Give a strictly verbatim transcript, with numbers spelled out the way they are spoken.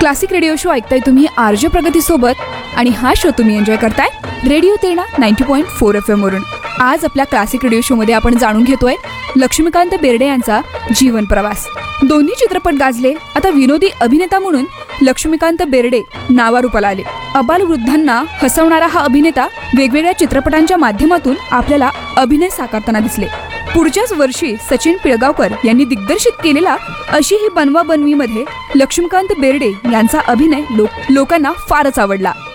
Classic radio show ऐकताय तुम्ही RJ प्रगती सोबत आणि हा शो तुम्ही एन्जॉय करताय radio Terna ninety point four F M वरून. आज आपल्या क्लासिक रेडिओ शो मध्ये आपण जाणून घेतोय लक्ष्मीकांत बेर्डे यांचा जीवन प्रवास. दोन्ही चित्रपट गाजले. आता विनोदी अभिनेता म्हणून लक्ष्मीकांत बेर्डे नावारूपाला आले. अबालवृद्धांना हसवणारा हा अभिनेता वेगवेगळ्या चित्रपटांच्या माध्यमातून आपल्याला अभिनय साकारताना दिसले. पुढच्याच वर्षी सचिन पिळगावकर यांनी दिग्दर्शित केलेला अशी ही बनवा बनवी मध्ये लक्ष्मीकांत बेर्डे यांचा अभिनय लोक लोकांना फारच आवडला.